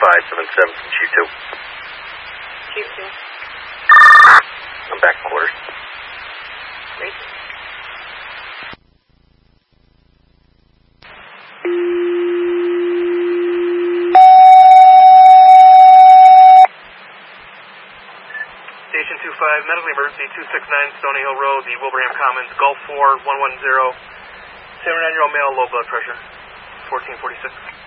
577 from Chief 2. Chief 2. I'm back in quarters. Great. Station 25, medical emergency 269 Stony Hill Road, the Wilbraham Commons, Gulf 4, 110, 79-year-old male, low blood pressure, 1446.